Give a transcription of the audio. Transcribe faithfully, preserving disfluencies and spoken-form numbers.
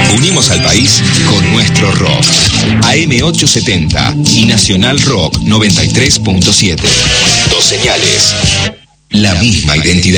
Unimos al país con nuestro rock. A M ochocientos setenta y Nacional Rock noventa y tres punto siete. Dos señales. La misma identidad.